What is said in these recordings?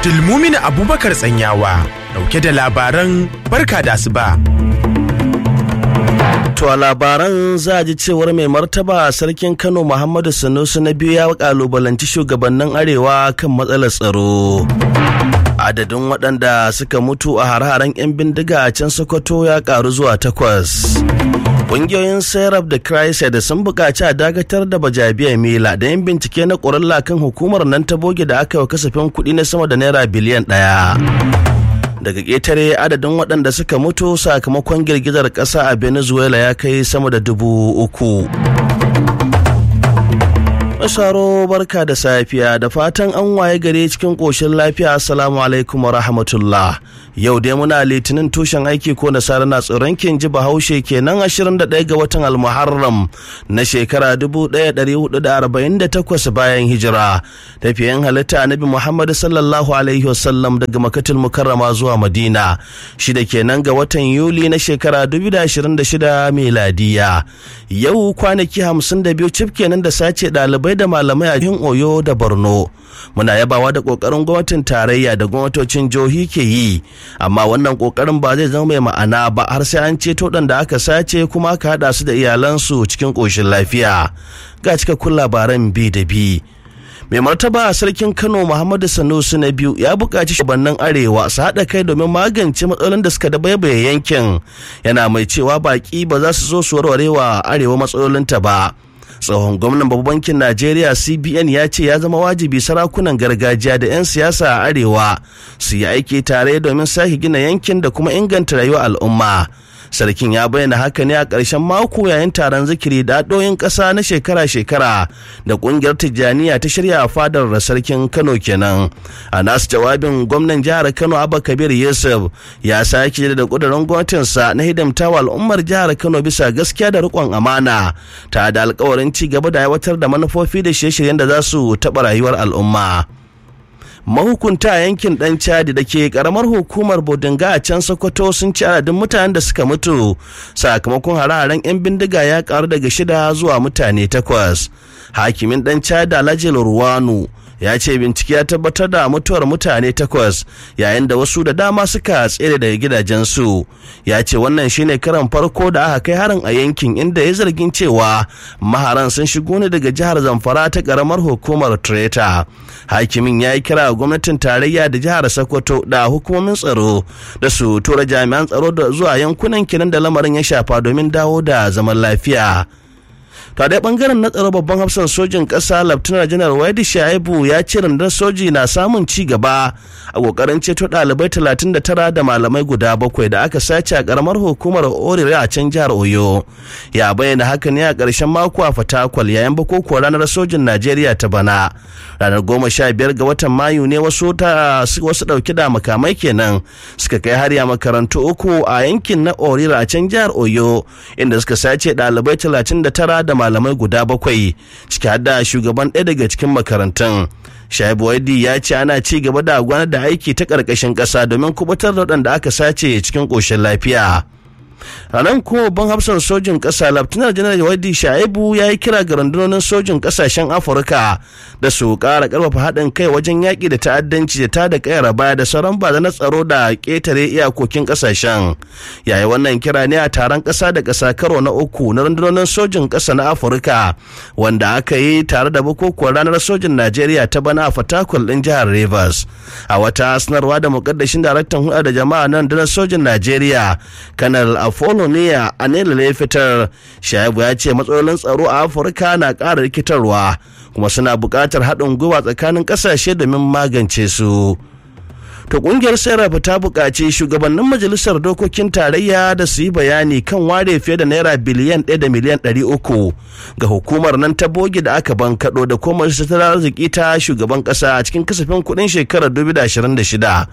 Abdulmumin Abubakar Tsanyawa dauke da labaran barka da asuba. To a labaran za a ji cewar mai martaba sarkin Kano Muhammadu Sanusi na biyu ya kalubalanci shugabannin Arewa kan matsalar tsaro. Adadin waɗanda suka mutu a hare-haren 'yan bindiga a can Sokoto ya ƙaru zuwa 8. Ƙungiyoyin Serap da Christ da sun buƙaci a dakatar da Bajabiya Mila da yin bincike na ƙurilla kan hukumar nan ta boge da aka yi wa kasafin kuɗi na sama da naira biliyan 1. Daga ƙetare adadin waɗanda suka mutu sakamakon girgizar ƙasa a Venezuela ya kai sama da 3,000. Masaro barka da safiya da fatan an waye gare cikin ƙoshin lafiya. Assalamu alaikum wa rahmatullah. Yau dai muna litinin tushen aiki ko nasara na tsoron ji bahaushe kenan 21 ga watan almuharram na shekara 1448 bayan hijira. Tafiyan halitta annabi Muhammad sallallahu alaihi wasallam daga Makkatul Mukarrama zuwa Madina. Shida kenan ga watan Yuli na shekara 2026 miladiya. Yau kwanaki 52 cif kenan da sace ɗalibai da malamai a jihohin Oyo da Borno. Muna yabawa da kokarin gwamnatin tarayya da gwamnatocin jihohi ke yi, amma wannan kokarin ba zai zama mai ma'ana ba har sai an ceto da aka sace kuma aka hada su da iyalansu cikin koshin lafiya. Ga cikakkun labaran bi da bi. Mai martaba sarkin Kano Muhammadu Sanusi na biyu ya buƙaci shugabannin Arewa su haɗa kai domin magance matsalolin da suka dabaibaye yankin, yana mai cewa baƙi ba za su zo su warware wa Arewa matsalolinta ba. Tsohon gwamnan babban bankin Najeriya CBN ya ce ya zama wajibi sarakunan gargajiya da 'yan siyasa a Arewa su yi aiki tare domin sake gina yankin da kuma inganta rayuwar al'umma. Sarkin ya bayyana haka ne a ƙarshen mako yayin taron zikiri da addu'o'in ƙasa na shekara-shekara da ƙungiyar Tijjaniya ta shirya a fadar sarkin Kano kenan. A nasu jawabin gwamnan jihar Kano Abba Kabir Yusuf ya sake da ƙudurin gwamnatinsa na hidimtawa al'ummar jihar Kano bisa gaskiya da riƙon amana ta da alƙawarin ci gaba da aiwatar da manufofi da shirye-shiryen da za su taɓa rayuwar al'umma. Mahukunta yankin dan Chadi da ke karamar hukumar Bodinga a can Sokoto sun ci adadin mutanen da suka mutu sakamakon hare-haren 'yan bindiga ya karu daga 6 zuwa mutane 8. Hakimin dan Chadi Alhaji Ruwanu ya ce bincike ya tabbatar da mutuwar mutane 8 yayin da wasu da dama suka tsere daga gidajensu. Ya ce wannan shine karan farko da aka kai harin a yankin, inda ya zargin cewa maharan sun shigo ne daga jihar Zamfara ta karamar hukumar Treta. Hakimin ya yi kira gwamnatin tarayya da jihar Sokoto da hukumomin tsaro da su tura jami'an tsaro da zuwa yankunan kinan da lamarin ya shafa domin dawo da zaman lafiya. To dai bangaren na tsaro, babban hafsan sojin ƙasa Laftanar Janar Wadi Shaibu ya ce rundunar soji na samun ci gaba a kokarin ceto ɗalibai 39 da malamai guda 7 da aka sace a karamar hukumar Orire a can jihar Oyo. Ya bayyana haka ne a ƙarshen mako a Fatakwal yayin bukukuwar ranar sojin Najeriya ta bana. Ranar 15 ga watan Mayu ne wasu ɗauki da makamai kenan suka kai hari a makarantu 3 a yankin na Orire a can jihar Oyo, inda suka sace ɗalibai 39 da malamai guda 7 ciki har da shugaban ɗaya daga cikin makarantun. Shaibu Wadi ya ce ana ci gaba da gudanar da aiki ta ƙarƙashin ƙasa domin kubutar da waɗanda aka sace cikin ƙoshin lafiya. Ranar kuma babban hafsan sojin ƙasa Laftanar Janar Wadi Shaibu ya yi kira ga rundunonin sojin ƙasashen Afirka da su ƙara ƙarfafa haɗin kai wajen yaƙi da ta'addanci da tada ƙayar baya da sauran barazanar tsaro da ƙetare iyakokin ƙasashen. Yayi wannan kira ne a taron ƙasa da ƙasa karo na 3 na rundunonin sojin ƙasa na Afirka wanda aka yi tare da bukukuwar ranar sojin Najeriya ta bana a Fatakwal ɗin jihar Rivers. A wata sanarwa da muƙaddashin daraktan hulɗa da jama'a na rundunar sojin Najeriya Kanal Apollonia Anela ya fitar, Shaibu ya ce matsalolin tsaro a Afirka na ƙara rikitarwa kuma suna buƙatar haɗin gwiwa tsakanin ƙasashe domin magance su. To kungiyar Serap ta buƙaci shugabannin majalisar dokokin tarayya da su yi bayani kan ware fiye da naira biliyan 1 da miliyan 300 ga hukumar nan ta bogi da aka bankaɗo da kuma tattalin arziki ta shugaban ƙasa a cikin kasafin kuɗin shekarar 2026.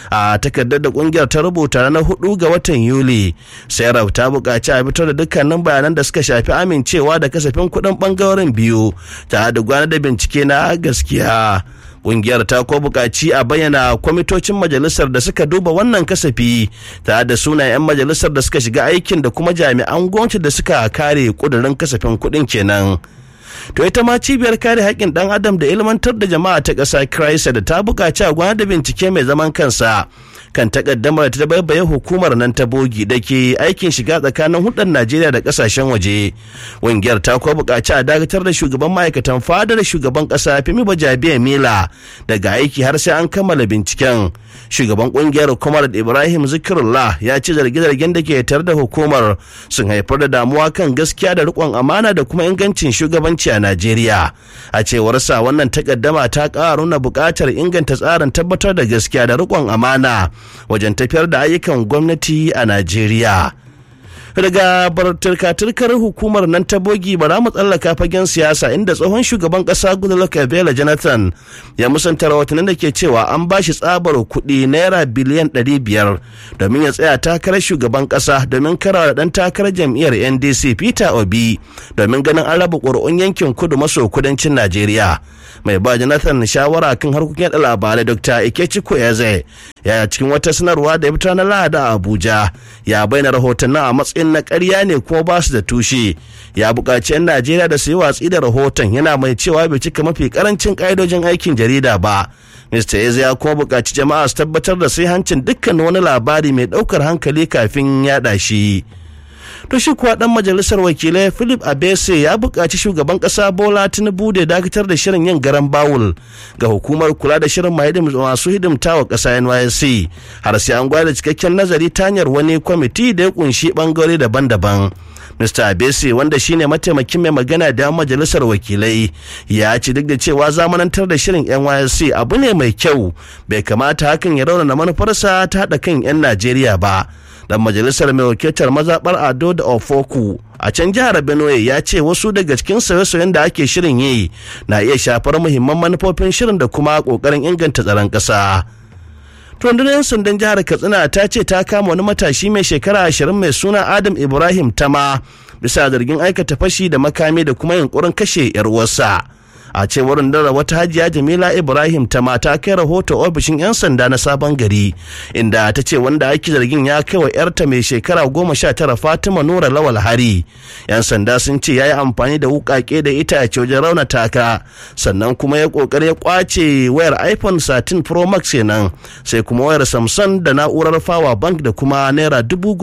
A takardar da kungiyar ta rubuta ranar 4 ga watan Yuli, Serap ta buƙaci a fitar da dukkanin bayanan da suka shafi amincewa da kasafin kuɗin ɓangaren biyu tare da gudanar da bincike na gaskiya. Ƙungiyar ta ko buƙaci a bayyana kwamitocin majalisar da suka duba wannan kasafi tare da sunayen 'yan majalisar da suka shiga aikin da kuma jami'an gwamnati da suka kare ƙudurin kasafin kuɗin kenan. To ita ma cibiyar kare haƙƙin ɗan adam da ilmantar da jama'a ta ƙasa Christ da ta buƙaci a gudanar da bincike mai zaman kansa kan takaddamar ta baibaye hukumar nan ta bogi da ke aikin shiga tsakanin hudun Najeriya da kasashen waje. Ƙungiyar ta kuwa buƙaci a dakatar da shugaban ma'aikatan fadar shugaban ƙasa Femi Bajabiya Mila daga aiki har sai an kammala binciken. Shugaban ƙungiyar hukumar Ibrahim Zikirullah ya ce zarge-zargen da ke tare da hukumar sun haifar da damuwa kan gaskiya da riƙon amana da kuma ingancin shugabanci a Najeriya. A cewarsa wannan takaddama ta ƙara nuna buƙatar inganta tsarin tabbatar da gaskiya da riƙon amana wajen tafiyar da ayyukan gwamnati a Najeriya. Daga turka-turkar hukumar nan ta bogi bara mu tsallaka fagen siyasa inda tsohon shugaban kasa Goodluck Ebele Jonathan ya musanta rahotannin da ke cewa an bashi tsabar kuɗi naira biliyan 500 domin ya tsaya takarar shugaban kasa domin karawa da ɗan takarar jam'iyyar NDC Peter Obi domin ganin an raba ƙuri'un yankin kudu maso kudancin Najeriya. Mai ba Jonathan shawara kan harkokin yaɗa labarai Dr. Ikechukwu Eze ya cikin wata sanarwa da ya fitar na Lahadi a Abuja ya bayyana rahotannin a matsayin na ƙarya ne kuma ba su da tushe. Ya buƙaci 'yan Najeriya da su yi watsi da rahoton yana mai cewa bai cika mafi ƙarancin ƙa'idojin aikin jarida ba. Mr. Eze ya kuma buƙaci jama'a su tabbatar da hancin dukkan wani labari mai ɗaukar hankali kafin yaɗa shi. To shi kuwa dan majalisar wakilai Philip Abese ya buƙaci shugaban ƙasa Bola Tinubu da dakatar da shirin yin garan bawul ga hukumar kula da shirin masu hidimta wa ƙasa NYSC har sai an gwada cikakken nazari ta hanyar wani kwamiti da ya kunshi ɓangare daban-daban. Mr. Abese wanda shine mataimakin mai magana da majalisar wakilai ya ce duk da cewa zamanantar da shirin NYSC abu ne mai kyau bai kamata hakan ya raunana manufarsa ta haɗa kan 'yan Najeriya ba. Dan majalisar mai wakiltar mazaɓar Ado da Ofoku a can jihar Benue ya ce wasu daga cikin sauye-sauyen da ake shirin yi na iya shafar muhimman manufofin shirin da kuma ƙoƙarin inganta tsaron ƙasa. Rundunar 'yan sandan jihar Katsina ta ce ta kama wani matashi mai shekara 20 mai suna Adam Ibrahim Tama bisa zargin aikata fashi da makami da kuma yunkurin kashe 'yar uwarsa. A cewar rundunar wata hajiya Jamila Ibrahim ta mata kai rahoto ofishin 'yan sanda na Sabon Gari inda ta ce wanda ake zargin ya kai wa 'yarta mai shekara 19 Fatima Nura Lawal hari. 'Yan sanda sun ce ya yi amfani da wukake da itace wajen raunata ka sannan kuma ya kokari ya kwace wayar iPhone 13 Pro Max kenan sai kuma wayar Samsung da na'urar Power Bank da kuma naira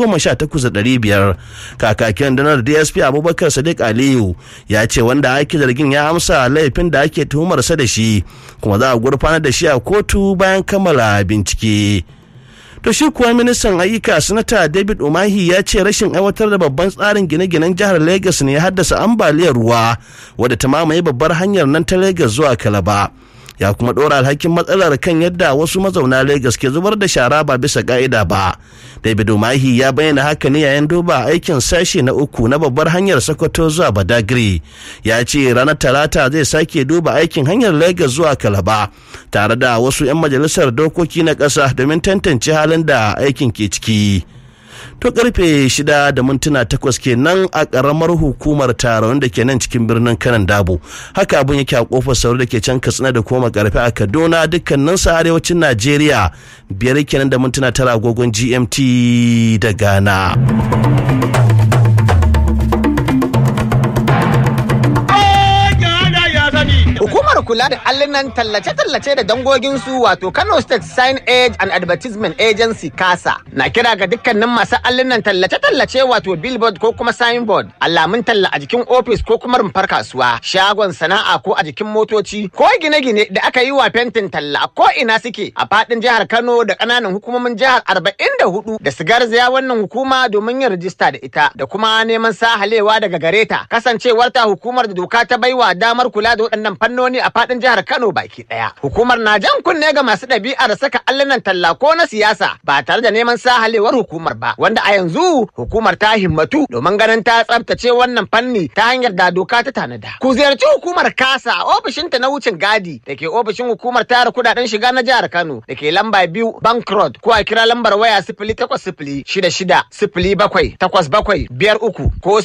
18,500. Kakakin rundunar DSP Abubakar Sadiq Aliyu ya ce wanda ake zargin ya amsa laifin da ake tuhumarsa da shi kuma za a gurfanar da shi a kotu bayan kammala bincike. To shi kuwa ministan ayyuka sanata David Umahi ya ce rashin aiwatar da babban tsarin gine-ginen jihar Lagos ne ya haddasa ambaliyar ruwa wadda ta mamaye babbar hanyar nan ta Lagos zuwa Calabar. Ya kuma ɗora alhakin matsalar kan yadda wasu mazauna Lagos ke zubar da shara ba bisa ka'ida ba. David Umahi ya bayyana haka ne yayin duba aikin sashe na 3 na babbar hanyar Sokoto zuwa Badagry. Ya ce ranar Talata zai sake duba aikin hanyar Lagos zuwa Calabar tare da wasu 'yan majalisar dokoki na ƙasa domin tantance halin da aikin ke ciki. To karfe 6:08 kenan a karamar hukumar taron da ke nan cikin birnin Kanan Dabo. Haka abin yake a kofar sauri da ke can Katsina da kuma karfe a Kaduna dukkanin sa arewacin Najeriya 5:09 agogon GMT da Ghana. Hukumar kula da allunan tallace-tallace da dangoginsu wato Kano State Sign Age and Advertisement Agency KASA na kira ga dukkanin masu allunan tallace-tallace wato billboard ko kuma signboard, alamun talla a jikin ofis ko kuma rumfar kasuwa, shagon sana'a ko a jikin motoci ko gine-gine da aka yi wa fentin talla ko ina suke a fadin jihar Kano da kananan hukumomin jihar 44 da su garzaya wannan hukuma domin yin rijista da ita da kuma neman sahalewa daga gareta kasancewarta hukumar da doka ta baiwa damar kula da waɗannan fannoni a fadin jihar Kano baki daya. Hukumar na jan kunne ga masu ɗabi'ar saka allunan talla ko na siyasa ba tare da neman sahalewar hukumar ba, wanda a yanzu hukumar ta himmatu domin ganin ta tsabtace wannan fanni ta hanyar da doka ta tanada. Ku ziyarci hukumar KASA a ofishinta na wucin gadi da ke ofishin hukumar tara kudaden shiga na jihar Kano da ke lamba 2 Bank Road ko a kira lambar waya 08066678753 ko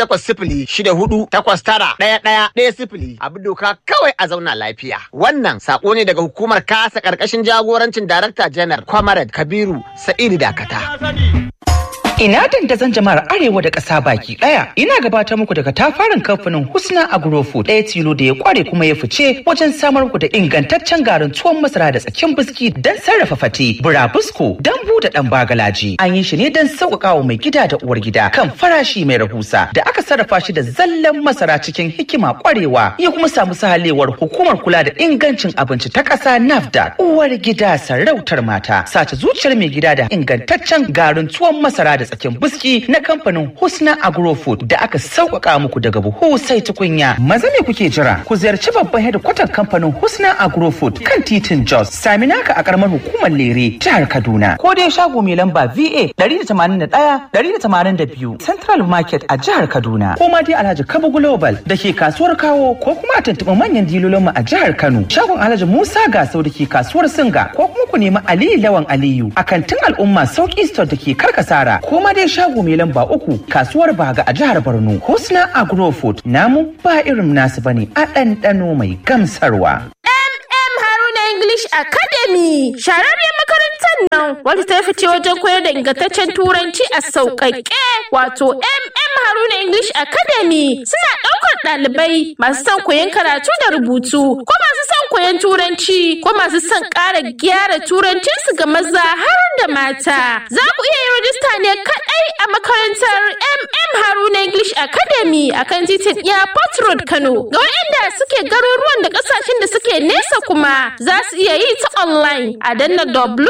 08064891110 abu doka kawai a zauna lafiya. Wannan sako ne daga hukumar KASA karkashin jagorancin Darakta Janar Comrade Kabiru Sa'idu Dakata. Ina dandazon jama'ar Arewa da ƙasa baki ɗaya. Ina gabatar muku daga tafarin kamfanin Husna Agrofood, ɗaya tilo da ya kware kuma ya fice wajen samar muku da ingantaccen garin tuwon masara da tsakin biski don sarrafa fate, burabusko, dambu da ɗan bagalaji. An yi shi ne don sauƙaƙa wa mai gida da uwar gida kan farashi mai rahusa da aka sarrafa shi da zallan masara cikin hikima kwarewa ya kuma samu sahalewar hukumar kula da ingancin abinci ta ƙasa NAFDAC. Uwar gida sarautar mata, sace zuciyar mai gida da ingantaccen garin tuwon masara da tsakin biski na kamfanin Husna Agrofood da aka sauƙaƙa muku daga buhu sai tukunya. Maza me kuke jira? Ku ziyarci babban hedikwatar kamfanin Husna Agrofood kan titin Jos, Saminaka a karamar hukumar Lere, jihar Kaduna. Ko dai shago mai lamba VA 181-182 Central Market a jihar Kaduna. Ko ma dai Alhaji Kabo Global da ke kasuwar Kawo, ko kuma a tuntuɓi manyan dilolinmu a jihar Kano. Shagon Alhaji Musa Gasau da ke kasuwar Singa, ko kuma ku nemi Aliyu Lawan Aliyu a kantin al'umma Sauki Store da ke Karkasara, ko ma dai shago mai lamba 3 kasuwar Baga a jihar Borno. Husna Agrofood namu ba irin nasu bane, a ɗanɗano mai gamsarwa. English Academy shararriyar makarantar nan wadda ta fice wajen koyar da ingantaccen turanci a sauƙaƙe, wato Haruna English Academy suna ɗaukar ɗalibai masu son koyon karatu da rubutu, ko masu son koyon turanci, ko masu son ƙara gyara turancinsu ga maza har da mata. Za ku iya yin rajista ne kaɗai a makarantar Haruna English Academy a kan titin Airport Road Kano. Ga waɗanda suke garuruwan da ƙasashen da suke nesa kuma za su iya yi ta online a danna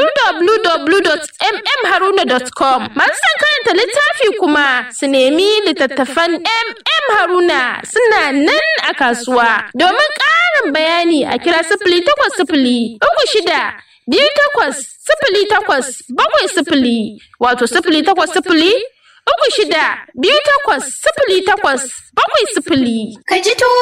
www.mmharuna.com. Masu son karanta littafi kuma su nemi littattafan Haruna suna nan a kasuwa. Domin ƙarin bayani a kira 0800 36 wato 0800 36 28 70. Ka ji tuwo